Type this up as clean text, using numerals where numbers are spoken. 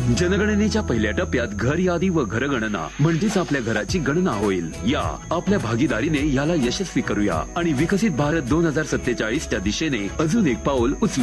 जनगणनेच्या पहिल्या टप्प्यात घर यादी व घरगणना म्हणजेच आपल्या घराची गणना होईल. या आपल्या भागीदारीने याला यशस्वी करूया आणि विकसित भारत 2047 च्या दिशेने अजून एक पाऊल उचलू.